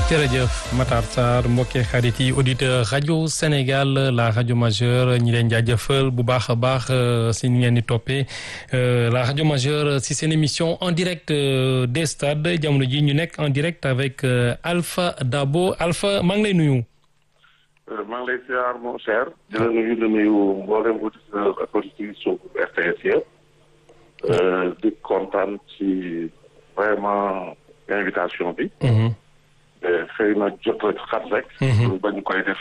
jërëjëf Matar Sarr mbokki xarit yi auditeur rajo Sénégal la rajo majeure ñi leen jaajëfal bu baax a baax si ngeen di toppee la rajo majeure si seen émission en direct des stades jamono ji ñu nekk en direct avec Alpha Dabo Alpha maa ngi lay nuyu. maa ngi lay ziar mon cher. di la nuyu mboolem auditeur ak auditrice su RTS yëpp. di kontaan ci vraiment invitation bi. xëy na jot rek xat rek. ba ñu koy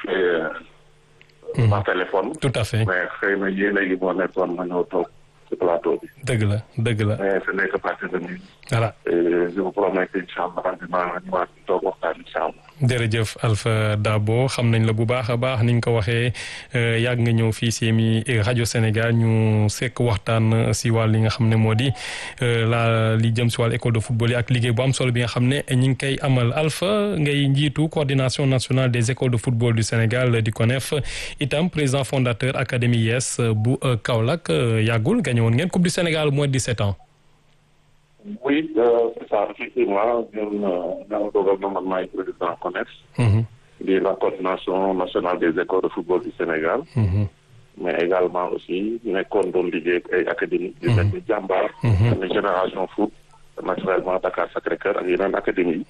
defee par téléphone. tout à fait mais xëy na yéen yi moo nekkoon ma ñëw toog ci plateau bi. dëgg la dëgg la. mais ce n'est que partie de nuit. voilà. je vous promets que incha allah dinaa ñëwaat toog waxtaan incha allah. jërëjëf Alpha Dabo xam nañ la bu baax a baax ni nga ko waxee yàgg nga ñëw fii si rajo Sénégal ñu sekk waxtaan si wàll li nga xam ne moo di li jëm si wàllu école de football yi ak liggéey bu am solo bi nga xam ne ñu ngi koy amal Alpha ngay njiitu coordination nationale des écoles de football du Sénégal di CONEF itam président fondateur académie YES bu Kaolack yàggul gagné woon ngeen coupe du Sénégal moins de 17 ans. Oui, c'est ça, effectivement, ñoo dogal na man maay président CONEF. di la coordination nationale des écoles de football du Sénégal. mais également aussi nekkoon doon liggéey ak ay académies. yu mel ni Jàmbaar. ak Génération Foot naturellement Dakar Sacré-Cœur ak yeneen académies.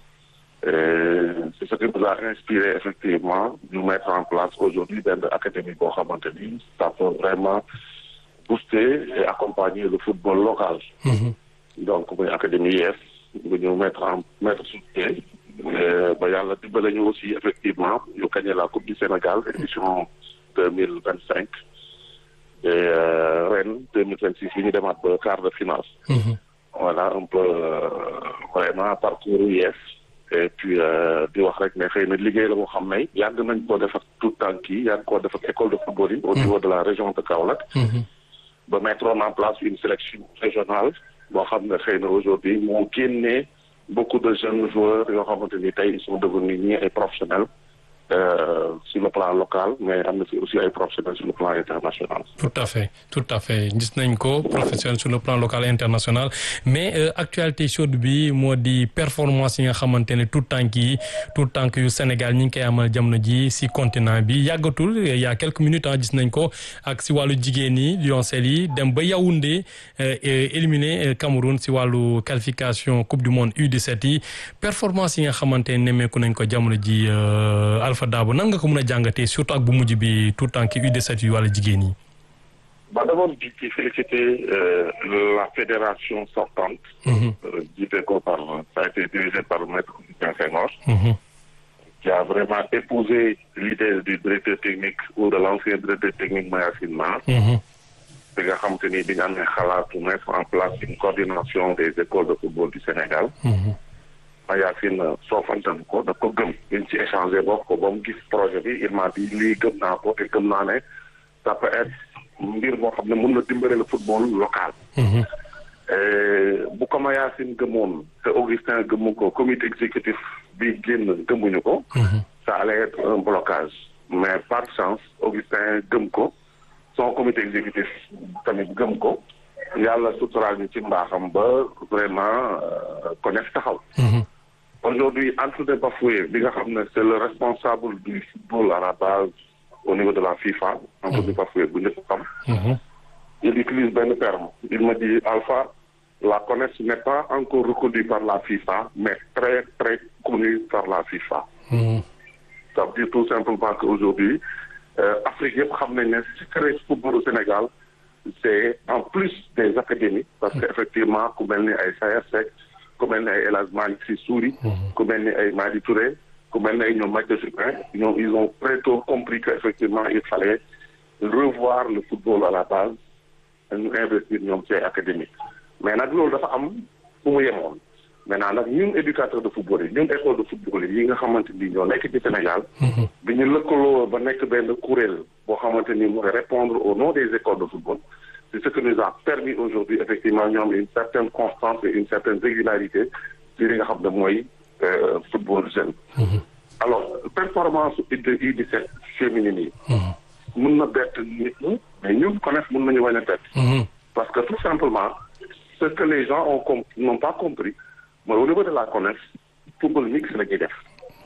c'est ce qui nous a inspiré effectivement ñu mettre en place aujourd'hui benn académie boo xamante ni ça peut vraiment booster et accompagner le football local. donc muy académie YES bu ñu mettre sur pied ba yàlla dimbale ñu aussi effectivement ñu gagné la coupe du Sénégal édition 2025 et ren 2026 bi ñu demaat ba quart de finale. voilà un peu vraiment parcours YES et puis di wax rek ne xëy na liggéey la moo xam ne yàgg nañ koo def ak tout temps yi yàgg koo def ak école de football yi au niveau de la région de Kaolack. ba mettre en place une sélection régionale boo xam ne xëy na aujourd'hui moo génnee beaucoup de jeunes joueurs yoo xamante ni tey ils sont devenus ñii ay professionnels sur le plan local mais am na fi aussi ay professionnels sur le plan international. tout à fait gis nañ ko professionnel sur le plan local et international mais actualité chaude bi moo di performance yi nga xamante ne tout tànk yu Sénégal ñi ngi koy amal jamono ji si continent bi yàggatul il y a quelques minutes gis nañ ko ak si wàllu jigéen yi Lioncelles yi dem ba Yaoundé éliminer Cameroun si wàllu qualification coupe du monde U17 yi performance yi nga xamante ne nemmeeku nañ ko jamono ji Alpha Dabo nan nga ko mën a jàngatee surtout ak bu mujj bi tout temps ki U17 yu wàllu jigéen yi. Bah d'abord di féliciter la fédération sortante. jiite ko par ça a été dirigé par maître Augustin Senghor. qui a vraiment épousé l'idée du directeur technique ou de l'ancien directeur technique Mayacine Mar. bi nga xamante ni bi ñu amee xalaatu mettre en place une coordination des écoles de football du Sénégal. Mayacine soofantan ko daf ko gëm liñ ci échangé bokk ko ba mu gis projet bi il m'a dit lii gëm naa ko te gëm naa ne ça peut être mbir boo xam ne mën na dimbale le football local. bu ko Mayacine gëmoon te Augustin gëmu ko comité exécutif bi génn gëmuñu ko. ça allait être un blocage mais par chance Augustin gëm ko son comité exécutif tamit gëm ko yàlla suturaal ñu ci mbaaxam ba vraiment CONEF taxaw. Aujourd'hui, Antoine Bafoué, bi nga xam ne c'est le responsable du football à la base au niveau de la FIFA. Antoine Bafoué bu njëkk xam. Il utilise benn terme. Il me dit Alpha, la CONEF n'est pas encore reconnue par la FIFA, mais très très connue par la FIFA. Ça veut dire tout simplement qu'aujourd'hui, Afrique yëpp xam nañ ne secret football au Sénégal, c'est en plus des académies, parce que effectivement ku mel ni ay Sayer Seck, ku mel ni ay El Hadj Malick Sy Souris, ku mel ni ay Madi Touré, ku mel ni ay ñoom Mathieu Supin, ñoom ils ont très tôt compris que effectivement il fallait revoir le football à la base et ñu investir ñoom ci ay académie mais nag loolu dafa am fu mu yemoon maintenant nag ñun éducateur de football yi ñun école de football yi nga xamante ni ñoo nekk ci Sénégal bi ñu lëkkaloo ba nekk benn kuréel boo xamante ni mooy répondre au nom des écoles de football. C'est ce qui nous a permis aujourd'hui effectivement ñoom une certaine constance et une certaine régularité ci li nga xam ne mooy football jeune. alors performance U17 féminine yi. mën na bett nit ñi mais ñun CONEF mën nañu bañ a bett. parce que tout simplement ce que les gens n'ont pas compris mooy au niveau de la CONEF football mix la ñuy def.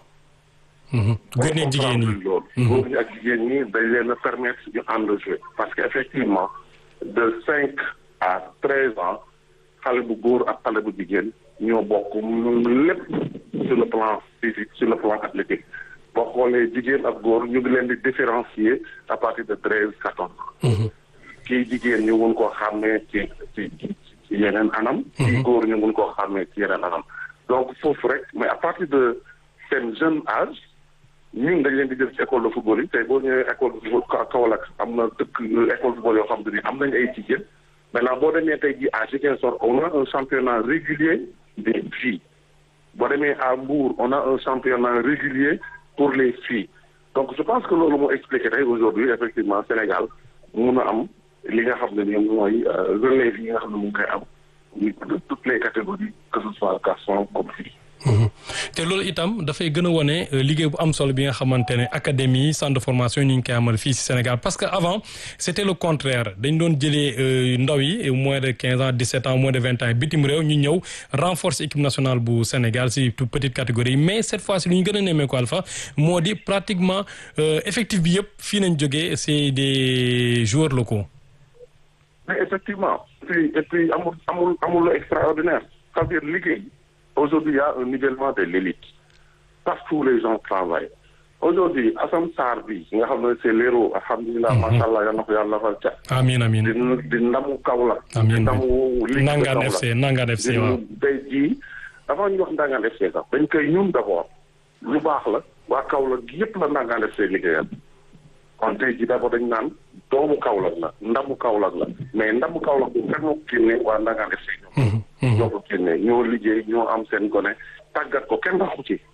góor ñi ak jigéen ñi loolu. góor ñi ak jigéen ñi dañ leen a permettre ñu ànd jouer parce que effectivement de 5 à 13 ans xale bu góor ak xale bu jigéen ñoo bokk lépp sur le plan physique sur le plan athlétique boo xoolee jigéen ak góor ñu ngi leen di différencier à partir de 13-14 ans. kii jigéen ñu mun koo xàmmee ci yeneen anam. kii góor ñu mun koo xàmmee ci yeneen anam. donc foofu rek mais à partir de seen jeune âge ñun dañ leen di jël ci école de football yi tey boo ñëwee école de football Kaolack am na dëkk école de football yoo xam ne am nañ ay jigéen maintenant boo demee tey jii à Ziguinchor on a un championnat régulier des filles boo demee à Mbour on a un championnat régulier pour les filles donc je pense que loolu moo expliqué tey aujourd'hui effectivement Sénégal mun a am li nga xam ne ni mooy relève yi nga xam ne mu ngi koy am de toutes les catégories que ce soit garçon comme fille. te loolu itam dafay gën a wone liggéey bu am solo bi nga xamante ne académie centre de formation ñu ngi koy amal fii ci Sénégal parce que avant c'était le contraire dañ doon jëlee ndaw yi moins de 15 ans 17 ans moins de 20 ans bitim réew ñu ñëw renforcer équipe nationale bu Sénégal ci toute petite catégorie mais cette fois-ci lu ñu gën a nemmee ko Alpha moo di pratiquement effectif bi yëpp fii nañ jógee c'est des joueurs locaux. mais effectivement et puis amul lu extraordinaire c'est-à-dire liggéey. Aujourd'hui, il y a un nivellement de l'élite. Partout, les gens travaillent. Aujourd'hui, Assam Sarbi, c'est l'héros, alhamdulillah, mashallah, yalla ko yalla fal ca. Amin amin. Di ndamu Kaolack. Amin. Ndamu Nangaan FC, Nangaan FC waaw. Tey jii avant ñu wax Nangaan FC sax dañ koy ñun d'abord lu baax la waa Kaolack gi yëpp la Nangaan FC liggéeyal. kon tey jii d'abord dañ naan doomu Kaolack la ndamu Kaolack la mais ndamu Kaolack bu fekk moo ko génne waa Nangaan FC ñoo ko génne ñoo liggéey ñoo am seen gone tàggat ko kenn raxu ci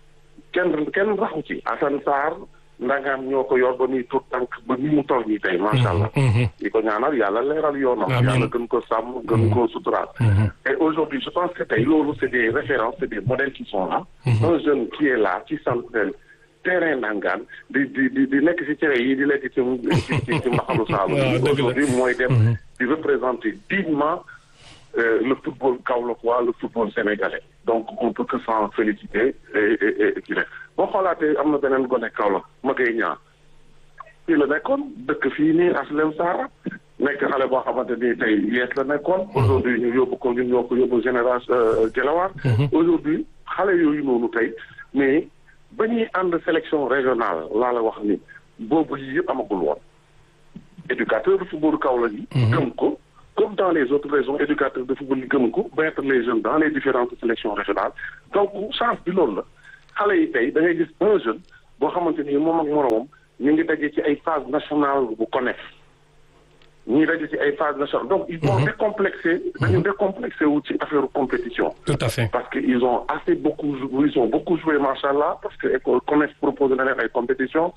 kenn raxu ci Assane Sarr Ndangaan ñoo ko yor ba muy tur tànk ba ni mu toll nii tey macha allah. di ko ñaanal yàlla leeral yoonam. yàlla gën ko sàmm gën ko suturaal. et aujourd'hui je pense que tey loolu c'est des références c'est des modèles qui sont là. un jeune qui est là ci centre terrain Ndangaan di nekk ci cere yi di lekk ci mbaxalu Saalum. aujourd'hui mooy dem di représenter dignement le football kaolackois, le football sénégalais. Donc, on peut que s'en féliciter et tirer. Bon, xoolaatee am na beneen gone Kaolack ma koy ñaan fii la nekkoon dëkk fii nii Aslem Sara nekk xale boo xamante ni tey yees la nekkoon. aujourd'hui ñu yóbbu ko ñun ñoo ko yóbbu génération Gelawaar. aujourd'hui xale yooyu noonu tey mais ba ñuy ànd sélection régionale laa la wax ni boobu yi yëpp amagul woon. éducateur de football Kaolack yi. gëm ko. Comme dans les autres régions, éducateurs de football gëm ko mettre les jeunes dans les différentes sélections régionales donc chance bi loolu la xale yi tey da ngay gis un jeune boo xamante ni moom ak moromam ñu ngi daje ci ay phase nationale bu CONEF ñuy daje ci ay phase nationale donc ils vont décomplexé dañu décomplexé wu ci affaire compétition. Tout à fait. Parce que ils ont beaucoup joué machallah parce que école CONEF propose na leen ay compétition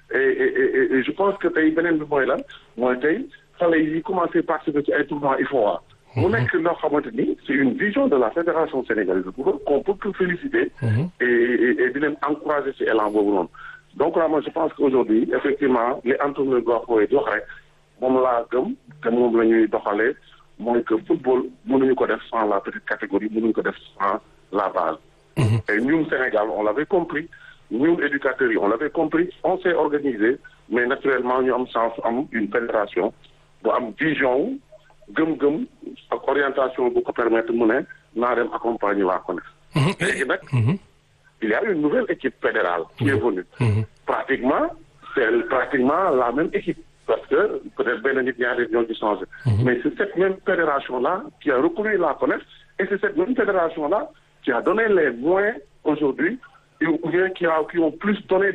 et je pense que tey beneen bi mooy lan mooy tey xale yi commencé participer ci ay tournois IFOA. mu nekk loo xamante ni c'est une vision de la fédération sénégalaise de football qu'on peut que féliciter. et di leen encourager ci élan boobu noonu. donc là moi je pense qu'aujourd'hui effectivement les entraîneurs doivent koy jox rek moom laa gëm te moom la ñuy doxalee mooy que football mënuñu ko def sans la petite catégorie mënuñu ko def sans la base. et ñun Sénégal on l'avait compris ñun éducateurs yi on l'avait compris on s'est organisé mais naturellement ñu am chance am une fédération. bu am vision gëm-gëm ak orientation bu ko permettre mu ne naa dem accompagner waa CONEF. léegi nag il y a une nouvelle équipe fédérale qui est venue. pratiquement c'est pratiquement la même équipe parce que peut-être benn nit ñaari ñoo ci changé. mais c'est cette même fédération là qui a reconnu la CONEF et c'est cette même fédération là qui a donné les moyens aujourd'hui ou bien qui ont plus donné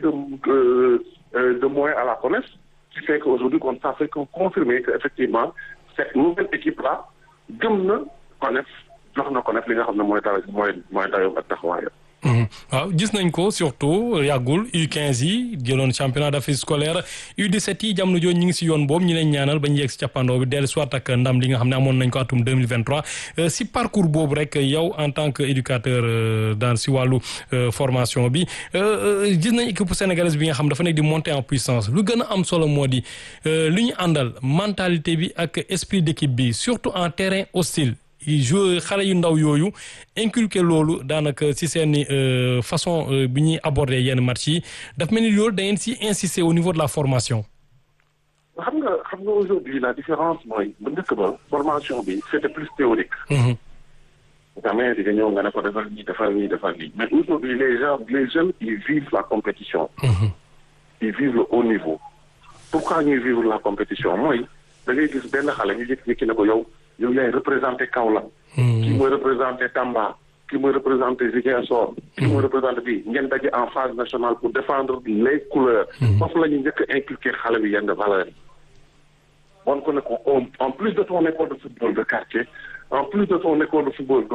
de moyens à la CONEF. qui fait qu'aujourd'hui on ça fait qu'on confirmer que effectivement cette nouvelle équipe là gëm na CONEF jox na CONEF li nga xam ne mooy dayoo ak taxawaayam. waaw gis nañ ko surtout yàggul U15 yi jëloon championnat d'Afrique scolaire U17 yi jamono jooju ñu ngi si yoon boobu ñu leen ñaanal ba ñu yegg si cappaandoo bi dellu soit ak ndam li nga xam ne amoon nañ ko atum 2023 si parcours boobu rek yow en tant que éducateur dans si wàllu formation bi gis nañ équipe sénégalaise bi nga xam dafa nekk di monter en puissance lu gën a am solo moo di lu ñu àndal mentalité bi ak esprit d'équipe bi surtout en terrain hostile joueur xale yu ndaw yooyu inculquer loolu daanaka si seen façon bi ñuy aborder yenn match yi daf mel ni loolu da ngeen si insister au niveau de la formation. xam nga aujourd'hui la différence mooy bu njëkk ba formation bi c'était plus théorique. Jamais di nga ñëw nga ne ko defal nii mais aujourd'hui les jeunes ils vivent la compétition. Ils vivent le haut niveau. Pourquoi ñuy vivre la compétition mooy da ngay gis benn xale ñu jékki-jékki ne ko yow yaay représenté Kaolack. kii mooy représenté Tamba. kii mooy représenté Ziguinchor. kii mooy représenté bii ngeen daje en phase nationale pour défendre les couleurs. foofu la ñu njëkk a inculquer xale bi yenn valeurs yi. wan ko ne ko en plus de ton école de football de quartier en plus de ton école de football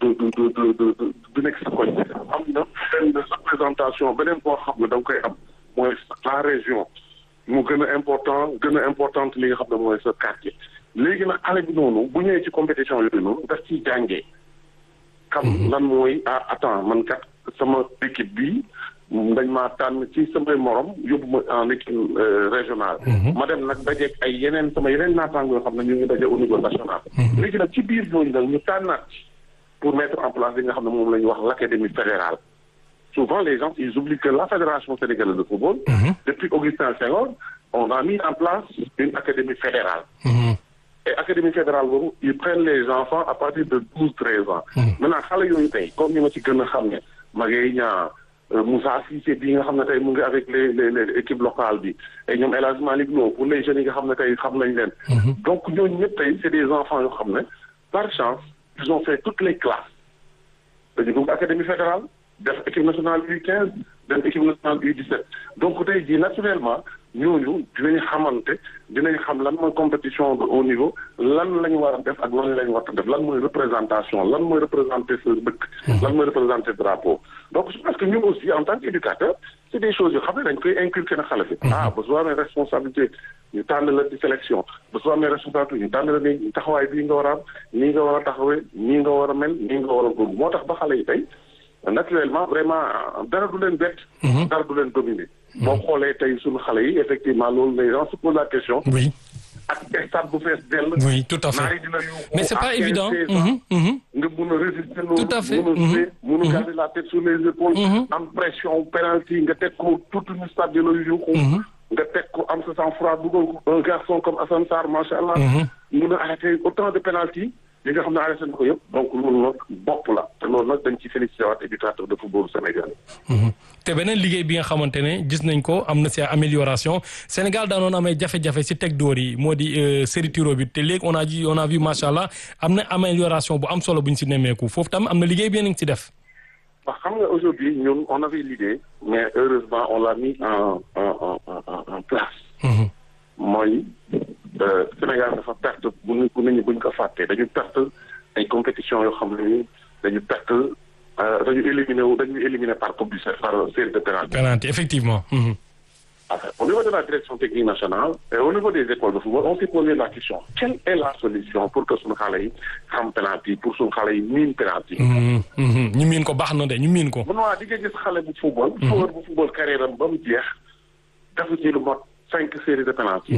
du nekk sa koñ am na benn représentation beneen boo xam ne da nga koy am mooy la région mu gën a importante li nga xam ne mooy sa quartier. léegi nag xale bi noonu bu ñëwee ci compétition yooyu noonu daf ciy jàngee. xam lan mooy attends man kat sama équipe bi dañ maa tànn ci samay morom yóbbu ma en équipe régionale. ma dem nag dajeeg ay sama yeneen naataango yoo xam ne ñu ngi daje au niveau national. léegi nag ci biir ñooñu nag ñu tànnaat pour mettre en place li nga xam ne moom la ñuy wax l'académie fédérale. Souvent les gens ils oublient que la fédération sénégalaise de football. Depuis Augustin Senghor on a mis en place une académie fédérale. Et académie fédérale boobu ils prennent les enfants à partir de 12-13 ans. Maintenant xale yooyu tey comme ni ma ci gën a xam ne Maguette Niang Moussa Cissé bii nga xam ne tey mu ngi avec les équipes locales bi et ñoom El Hadj Malick Lo pour les jeunes yi nga xam ne tey xam nañ leen. Donc ñooñu ñëpp tey c'est des enfants yoo xam ne par chance ils ont fait toutes les classes dañu dugg académie fédérale def équipe nationale U15 def équipe nationale U17 donc tey jii naturellement ñooñu dinañ xamante dinañ xam lan mooy compétition de haut niveau lan la ñu war a def ak lan la ñu war a def lan mooy représentation lan mooy représenter sa dëkk. lan mooy représenter drapeau. donc je pense que ñun aussi en tant qu'éducateur c'est des choses yoo xam ne dañ koy inculquer na xale bi. ba soo amee responsabilité ñu tànn la di sélection ba soo amee responsabilité ñu tànn la ni taxawaay bii nga war a am nii nga war a taxawee nii nga war a mel nii nga war a góob moo tax ba xale yi tey naturellement vraiment dara du leen bett. dara du leen dominer. boo xoolee tey suñu xale yi effectivement loolu les gens se posent la question. oui. ak stade bu fees dell. oui tout à fait mais c'est pas évident. nga mun a résister loolu. tout à fait mun a garder la tête sur les épaules. am pression penalty nga teg ko toute une stade de la yuuxu. nga teg ko am sa sang-froid dugal ko un garçon comme Assane Sarr macha allah. mun a arrêter autant de penalty li nga xam ne arrêté na ko yëpp donc loolu nag bopp la te loolu nag dañ ci félicité waat éducateur de football Sénégal. te beneen liggéey bi nga xamante ne gis nañ ko am na si amélioration Sénégal daanoon amee jafe-jafe si teg dóor yi moo di série tiro bi te léegi on a vu macha allah am na amélioration bu am solo bu ñu si nemmeeku foofu tam am na liggéey bi nañ si def. waaw xam nga aujourd'hui ñun on avait l'idée mais heureusement on l'a mis en place. mooy Sénégal dafa perte buñ ko fàttee dañu perte ay compétitions yoo xam ne dañu perte dañu éliminé par coupe du par série de penalty. Effectivement. Au niveau de la direction technique nationale et au niveau des écoles de football on s'est posé la question quelle est la solution pour que suñu xale yi xam penalty pour suñu xale yi miin penalty. ñu miin ko baax na de ñu miin ko. mun waa di nga gis xale bu football. joueur bu football carrière am ba mu jeex dafa ci lu mot 5 séries de penalty.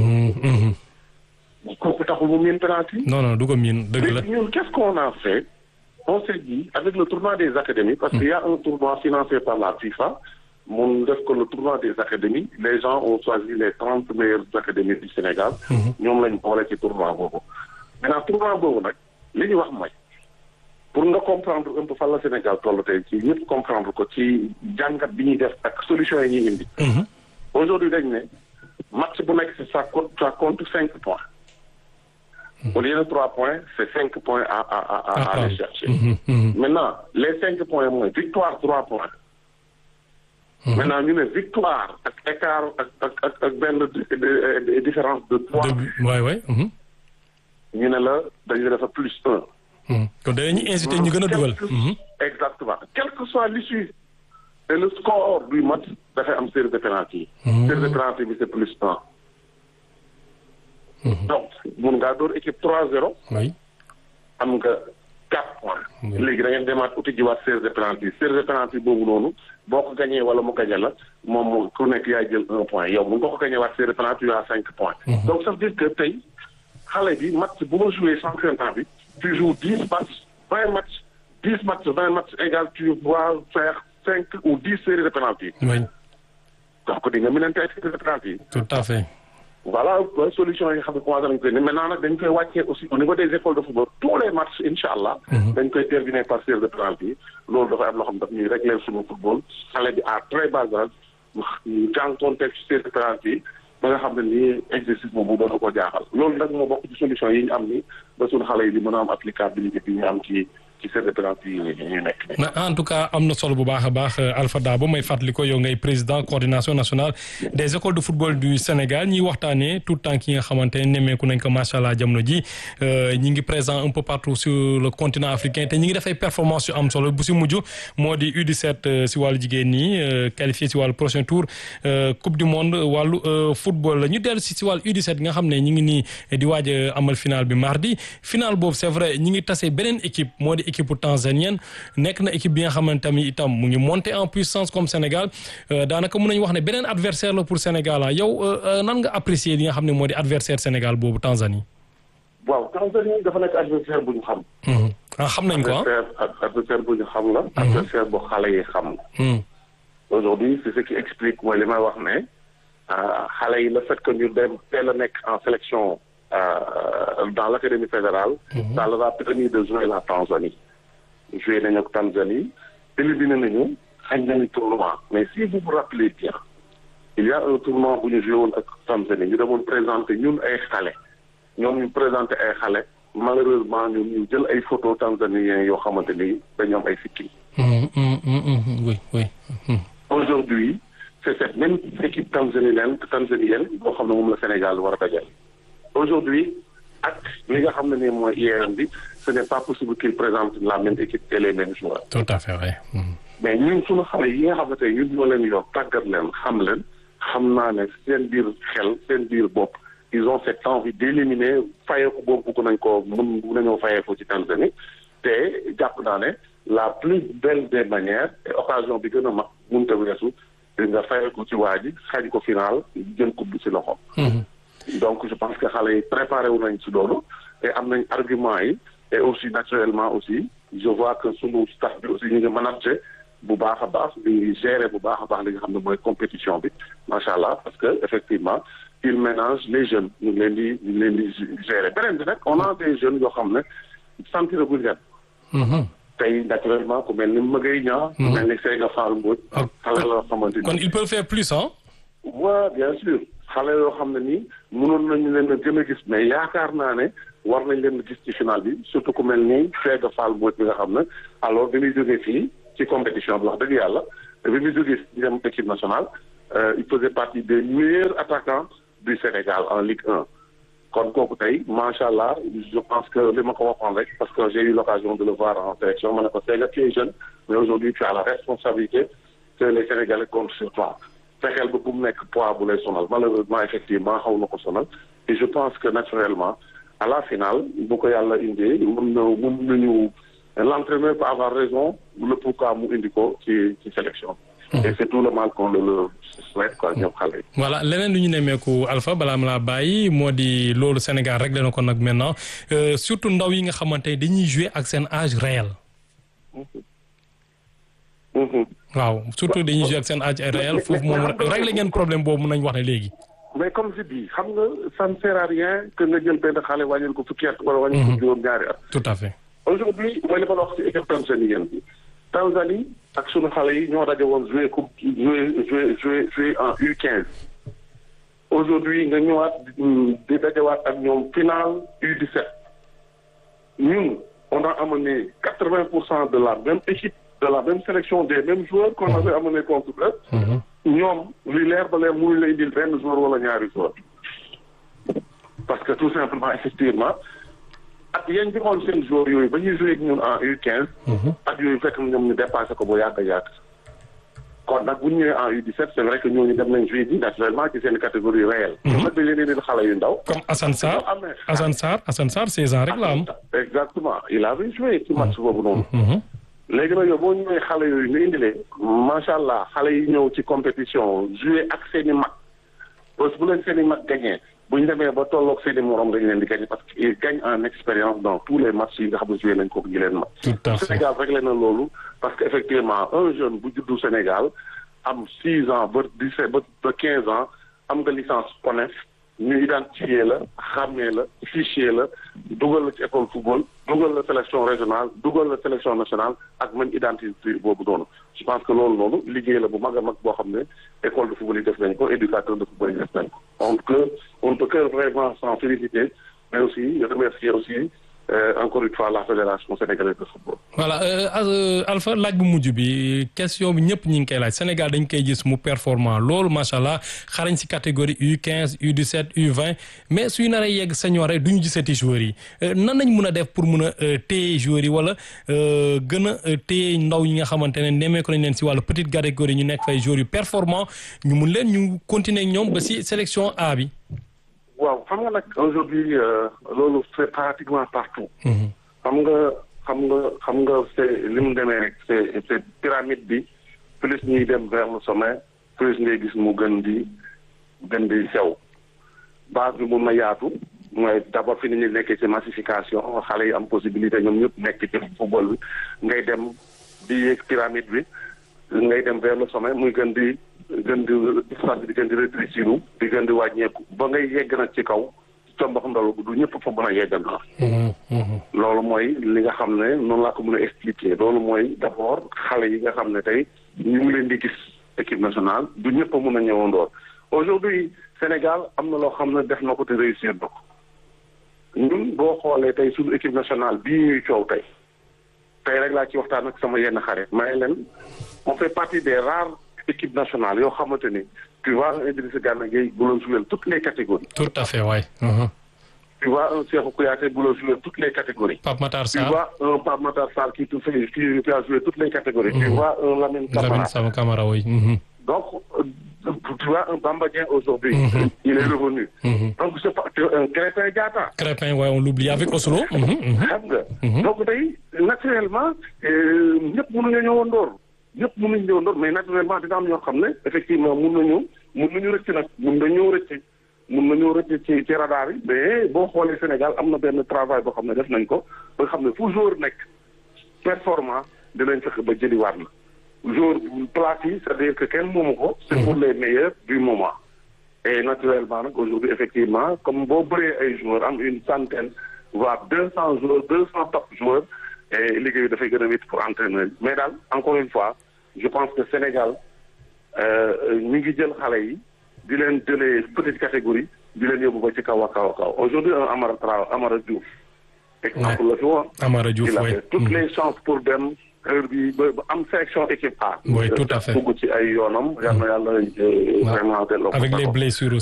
kooku taxul mu miin penalty. non du ko miin dëgg la. ñun qu'est-ce qu'on a fait on s'est dit avec le tournoi des académies parce qu'il y a un tournoi financé par la FIFA mun def ko le tournoi des académies les gens ont choisi les 30 meilleures académies du Sénégal. ñoom lañ boole ci tournoi boobu. maintenant tournoi boobu nag li ñu wax mooy pour nga comprendre un peu fan la Sénégal toll tey ci ñëpp comprendre ko ci jàngat bi ñuy def ak solution yi ñuy indi. aujourd'hui dañ ne match bu nekk ça compte 5 points. Au lieu de 3 points, c'est 5 points à aller chercher. Maintenant, les 5 points, moins victoire 3 points. Maintenant, ñu ne victoire ak écart ak benn différence de 3. Ouais. ñu ne la dañu defa plus 1. kon dañuy inciter ñu gën a dugal. Exactement. Quelle que soit l'issue et le score du match dafay am série de penalty. Série de penalty bi c'est plus 1. donc mun ngaa door équipe 3-0. oui. am nga 4 points. léegi da ngeen demaat uti jiwaat série de penalty série de penalty boobu noonu boo ko gañee wala mu gañe la moom ku nekk yaay jël 1 point yow mun nga ko gañee waat série de penalty yu à 5 points. donc ça veut dire que tey xale bi match bu ma joué championnat bi tu joues 10 matchs, 20 matchs, 10 matchs, 20 matchs égale, tu dois faire 5 ou 10 séries de penalty. oui Donc, di nga mënante ay séries de penalty. tout à fait. Voilà solution yi nga xam ne commencé nañ koy ne maintenant nag dañ koy wàccee aussi au niveau des écoles de football tous les matchs incha allah. dañ koy terminer par série de penalty loolu dafay am loo xam ne daf ñuy régler suñu football xale bi à très bas âge ñu jànkuwanteel ci série de penalty ba nga xam ne nii exercice boobu doon na ko jaaxal loolu nag moo bokk ci solution yi ñu am ni ba suñu xale yi di mën a am applicabilité bi ñu am ci série de penalty yi ñu nekk. en tout cas am na solo bu baax a baax Alpha Dabo may fàttali ko yow ngay président coordination nationale des écoles de football du Sénégal ñiy waxtaanee tout temps ki nga xamante ne nemmeeku nañ ko macha allah jamono ji ñi ngi présent un peu partout sur le continent africain te ñi ngi def ay performances yu am solo bu si mujj moo di U17 si wàllu jigéen ñi qualifié si wàllu prochain tour coupe du monde wàllu football la ñu dellu si wàllu U17 nga xam ne ñi ngi nii di waaj a amal final bi mardi final boobu c'est vrai ñi ngi tase beneen équipe moo di équipe tanzanienne nekk na équipe bi nga xamante tamit itam mu ngi monter en puissance comme Sénégal daanaka mën nañu wax ne beneen adversaire la pour Sénégal yow nan nga apprécier li nga xam ne moo di adversaire Sénégal boobu Tanzanie. waaw Tanzanie dafa nekk adversaire bu ñu xam. xam nañ ko adversaire bu ñu xam la. adversaire bu xale yi xam. aujourd'hui c'est ce qui explique mooy li may wax ne xale yi le fait que ñu dem teel a nekk en sélection dans l'académie fédérale. ça leur a permis de jouer la Tanzanie. joué nañu ak Tanzanie éliminé nañu xañ nañu tournoi mais si vous vous rappelez bien il y a un tournoi bu ñu joué woon ak Tanzanie ñu demoon présenté ñun ay xale ñoom ñu présenté ay xale malheureusement ñun ñu jël ay photos tanzaniens yoo xamante ni dañoo am ay sikkim. oui oui. aujourd'hui c'est cette même équipe tanzanienne boo xam ne moom la Sénégal war a dajal aujourd'hui ak li nga xam ne nii mooy IRM bi ce n'est pas possible qu'il présente la même équipe et les mêmes joueurs. tout à fait vrai. mais ñun suñu xale yi nga xam ne tey ñun ñoo leen yor tàggat leen xam naa ne seen biir xel seen biir bopp ils ont cette envie d'éliminer fayeeku boobu bëgg nañ ko mën nañoo fayeeku ci Tanzanie te jàpp naa ne la plus belle des manières et occasion bi gën a mag mënut a weesu nga fayeeku ci waa ji xañ ko final jël coupe bi ci loxo. donc je pense que xale yi préparé wu nañ ci loolu te am nañ argument yi et aussi naturellement aussi je vois que sunu staff bi aussi ñu ngi manager bu baax a baax di gérer bu baax a baax li nga xam ne mooy compétition bi macha allah parce que effectivement il ménage les jeunes ñu ngi leen di gérer beneen bi nag on a des jeunes yoo xam ne sentir bu leen. tey naturellement ku mel ni Maguette Niang. ku mel ni Seyga Fall Mbodj. xale la xamante ni kon il peut faire plus hein. waaw bien sûr. xale yoo xam ne nii mënoon nañu leen a gën a gis mais yaakaar naa ne war nañ leen gis ci final bi surtout ku mel ni Seyga Fall Mbodj bi nga xam ne alors bi muy jógee fii ci compétition bi wax dëgg yàlla bi muy jógee dem équipe nationale il faisait partie des meilleurs attaquants du Sénégal en Ligue 1 kon kooku tey macha allah je pense que li ma ko waxoon rek parce que j'ai eu l'occasion de le voir en sélection ma ne ko Seyga tu es jeune mais aujourd'hui tu as la responsabilité que les Sénégalais comptent sur toi. fexeel ba bu mu nekk poids bu lay sonal malheureusement effectivement xaw na ko sonal et je pense que naturellement à la finale bu ko yàlla indee mën nañu l'entraîneur peut avoir raison le pourquoi mu indi ko ci sélection et c'est tout le mal qu'on le souhaite quoi ñoom xale yi. voilà leneen lu ñu nemmeeku Alpha balaa ma laa bàyyi moo di loolu Sénégal réglé na ko nag maintenant surtout ndaw yi nga xamante ne dañuy jouer ak seen âge réel. waaw surtout dañuy jouer ak seen âge réel foofu moom réglé ngeen problème boobu mën nañu wax ne léegi. mais comme je dis xam nga ça ne sert à rien que nga jël benn xale wàññil ko fukki at wala wàññil ko juróom-ñaari at. tout à fait. aujourd'hui mooy li ma la wax ci équipe tanzanienne bi Tanzanie ak sunu xale yi ñoo daje woon jouer en U15 aujourd'hui nga ñëwaat di dajewaat ak ñoom final U17 ñun on a amené 80% de la même équipe. de la même sélection des mêmes joueurs qu'on avait amené contre eux. ñoom li leer ba leer mënuñ la indil benn joueur wala ñaari joueur parce que tout simplement effectivement ak yéen di xool seen joueurs yooyu ba ñuy joué ak ñun en U15. ak yooyu fekk ñoom ñu dépassé ko bu yàgg a yàgg. kon nag bu ñu ñëwee en U17 c'est vrai que ñooñu dem nañ joué bi naturellement ci seen catégorie réelle. nag dañ leen indil xale yu ndaw. comme Assane Sarr 16 ans rek la am. exactement il avait joué ci match boobu noonu. léegi nag yow boo ñëwee xale yooyu nga indilee macha allah xale yi ñëw ci compétition jouer ak seen i mag parce que bu leen seen i mag gagné bu ñu demee ba tolloog seeni morom dañ leen di gagné parce que ils gagnent en expérience dans tous les matchs yi nga xam ne joué nañ ko ñu leen match. Tout à fait. Sénégal réglé na loolu parce que effectivement un jeune bu juddu Sénégal am 6 ans ba 17 ba 15 ans am nga licence CONEF ñu identifié la xàmmee la fichier la dugal la ci école football dugal la sélection régionale dugal la sélection nationale ak même identité boobu noonu je pense que loolu noonu liggéey la bu mag a mag boo xam ne école de football yi def nañ ko éducateur de football yi def nañ ko on ne peut que vraiment s'en féliciter mais aussi remercier aussi encore une fois la fédération sénégalaise de football. voilà Alpha laaj bu mujj bi question bi ñëpp ñi ngi koy laaj Sénégal dañ koy gis mu performant loolu macha allah xarañ si catégorie U15 U17 U20 mais suy naree yegg senior rek duñu gisati joueurs yi nan nañ mun a def pour mun a téye joueurs yi wala gën a téye ndaw yi nga xamante ne nemmeeku nañ leen si wàllu petite catégorie ñu nekk fay joueurs yu performant ñu mun leen ñu continuer ak ñoom ba si sélection A bi. waaw xam nga nag aujourd'hui loolu c'est pratiquement partout. xam nga c'est li mu demee rek c'est pyramide bi plus ñuy dem vers le sommet plus ngay gis mu gën di sew base bi mun na yaatu mooy d'abord fi ni ñu nekkee ci massification xale yi am possibilité ñoom ñëpp nekk ci football bi ngay dem di yéeg pyramide bi ngay dem vers le sommet muy gën di distance bi di gën di rétrécir di gën di wàññeeku ba ngay yegg nag ci kaw combax ndol du ñëpp fa mën a yeggandoo. loolu mooy li nga xam ne noonu laa ko mën a expliquer loolu mooy d'abord xale yi nga xam ne tey ñu ngi leen di gis équipe nationale du ñëpp a mën a ñëwandoor aujourd'hui Sénégal am na loo xam ne def na ko te réussir na ko ñun boo xoolee tey suñu équipe nationale bii ñuy coow tey rek laa ci waxtaan ak sama yenn xarit may leen on fait partie des rares équipe nationale yoo xamante ni tu vois un Idrissa Gana Gueye bu la jouer toutes les catégories. Tout à fait waay. Tu vois un Cheikhou Kouyaté bu la jouer toutes les catégories. Pape Matar Sarr. Tu vois un Pape Matar Sarr qui a joué toutes les catégories. Tu vois un Lamine Camara oui. Donc tu vois un Bamba Dieng aujourd'hui. Il est revenu. Donc c'est pas un Krépin Diatta. Krépin ouais on l'oublie avec Oslo. xam nga. Donc tey naturellement ñëpp mënuñu ñëwandoor. ñëpp mënuñu ñëwandoor mais naturellement dina am ñoo xam ne effectivement mun nañu rëcc nag mun nañoo rëcc ci radar yi mais boo xoolee Sénégal am na benn travail boo xam ne def nañ ko ba xam ne fu joueur nekk performant dinañ fexe ba jëliwaat la joueur place yi c'est-à-dire que kenn moomu ko c'est pour les meilleurs du moment et naturellement nag aujourd'hui effectivement comme boo bëree ay joueurs am une centaine voire 200 joueurs 200 top joueurs et liggéey dafay gën a vite pour entraîneur mais daal encore une fois je pense que Sénégal ñu ngi jël xale yi di leen jëlee petite catégorie di leen yóbbu ba ci kaw a kaw aujourd'hui un Amara Diouf exemple la fi woon Amara Diouf il a fait toutes les chances pour dem heure bi ba am sélection équipe A oui tout à fait dugg ci ay yoonam yal na yàlla vraiment delloo avec les blessures